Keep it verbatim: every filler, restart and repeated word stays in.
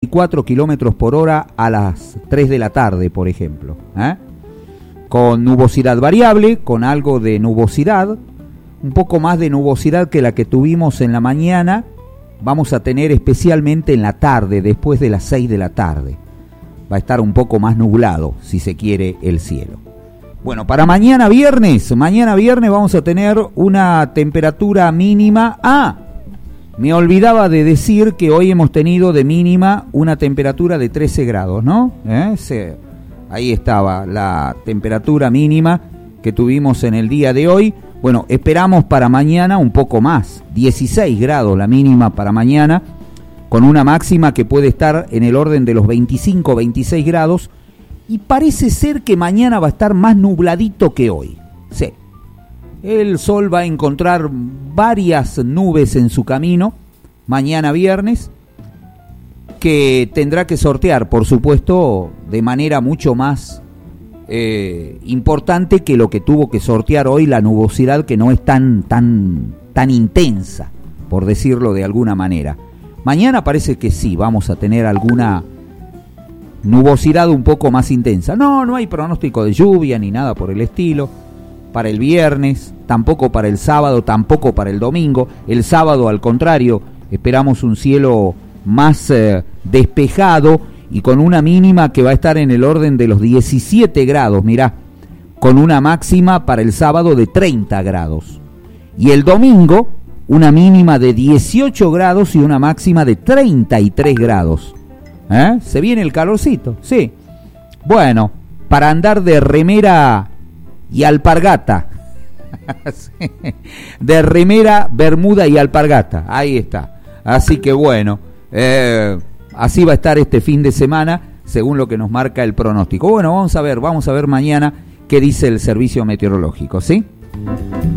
veinticuatro kilómetros por hora a las tres de la tarde, por ejemplo, ¿eh? Con nubosidad variable, con algo de nubosidad, un poco más de nubosidad que la que tuvimos en la mañana, vamos a tener especialmente en la tarde, después de las seis de la tarde. Va a estar un poco más nublado, si se quiere, el cielo. Bueno, para mañana viernes, mañana viernes vamos a tener una temperatura mínima. Ah, me olvidaba de decir que hoy hemos tenido de mínima una temperatura de trece grados, ¿no? ¿Eh? Se, ahí estaba la temperatura mínima que tuvimos en el día de hoy. Bueno, esperamos para mañana un poco más, dieciséis grados la mínima para mañana, con una máxima que puede estar en el orden de los veinticinco, veintiséis grados, y parece ser que mañana va a estar más nubladito que hoy. Sí, el sol va a encontrar varias nubes en su camino, mañana viernes, que tendrá que sortear, por supuesto, de manera mucho más eh, importante que lo que tuvo que sortear hoy la nubosidad, que no es tan, tan, tan intensa, por decirlo de alguna manera. Mañana parece que sí, vamos a tener alguna nubosidad un poco más intensa. No, no hay pronóstico de lluvia ni nada por el estilo para el viernes, tampoco para el sábado, tampoco para el domingo. El sábado, al contrario, esperamos un cielo más eh, despejado y con una mínima que va a estar en el orden de los diecisiete grados, mirá, con una máxima para el sábado de treinta grados. Y el domingo, una mínima de dieciocho grados y una máxima de treinta y tres grados. ¿Eh? Se viene el calorcito, sí. Bueno, para andar de remera y alpargata. Sí. De remera, bermuda y alpargata. Ahí está. Así que bueno, eh, así va a estar este fin de semana, según lo que nos marca el pronóstico. Bueno, vamos a ver, vamos a ver mañana qué dice el servicio meteorológico, ¿sí?